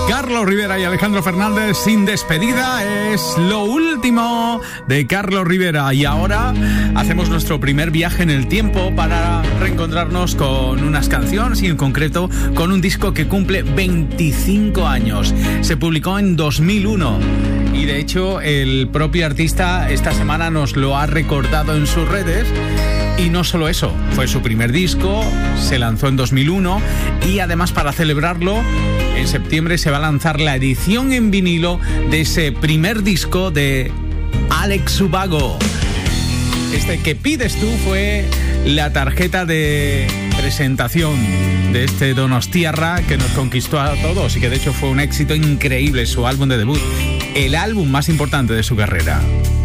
Carlos Rivera y Alejandro Fernández sin despedida. Es lo último de Carlos Rivera. Y ahora hacemos nuestro primer viaje en el tiempo para reencontrarnos con unas canciones y en concreto con un disco que cumple 25 años. Se publicó en 2001 y de hecho el propio artista esta semana nos lo ha recordado en sus redes. Y no solo eso, fue su primer disco, se lanzó en 2001 y además para celebrarlo, en septiembre se va a lanzar la edición en vinilo de ese primer disco de Alex Ubago. Este Que Pides Tú fue la tarjeta de presentación de este Donostiarra que nos conquistó a todos y que de hecho fue un éxito increíble, su álbum de debut, el álbum más importante de su carrera.